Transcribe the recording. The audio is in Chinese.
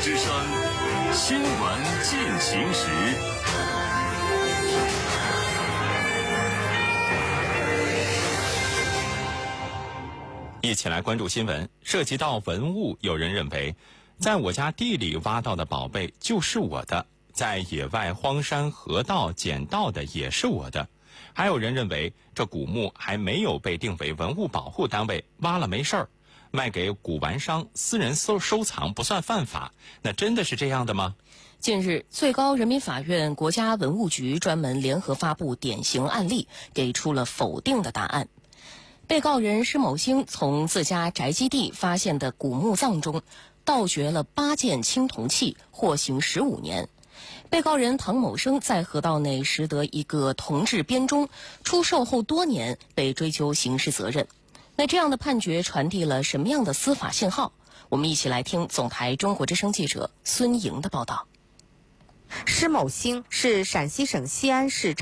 之声新闻进行时。 一起来关注新闻。涉及到文物，有人认为，在我家地里挖到的宝贝就是我的，在野外荒山河道捡到的也是我的。还有人认为，这古墓还没有被定为文物保护单位，挖了没事儿，卖给古玩商私人收藏不算犯法。那真的是这样的吗？ 近日，最高人民法院、国家文物局专门联合发布典型案例，给出了否定的答案。被告人施某星从自家宅基地发现的古墓葬中盗掘了8件青铜器，获刑15年。被告人唐某生在河道内拾得一个铜制编钟，出售后多年被追究刑事责任。那这样的判决传递了什么样的司法信号？我们一起来听总台中国之声记者孙莹的报道。 施某星是陕西省西安市